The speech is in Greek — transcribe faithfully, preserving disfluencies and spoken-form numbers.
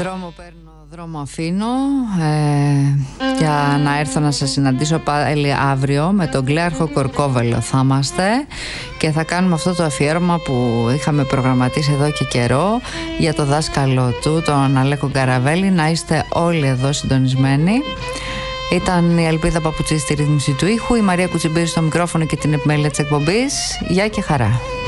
Δρόμο παίρνω, δρόμο αφήνω, ε, για να έρθω να σας συναντήσω πάλι αύριο με τον Κλέαρχο Κορκόβελο θα είμαστε και θα κάνουμε αυτό το αφιέρωμα που είχαμε προγραμματίσει εδώ και καιρό για το δάσκαλο του, τον Αλέκο Καραβέλη. Να είστε όλοι εδώ συντονισμένοι. Ήταν η Ελπίδα Παπουτσή στη ρύθμιση του ήχου, η Μαρία Κουτσιμπήρη στο μικρόφωνο και την επιμέλεια της εκπομπής. Γεια και χαρά.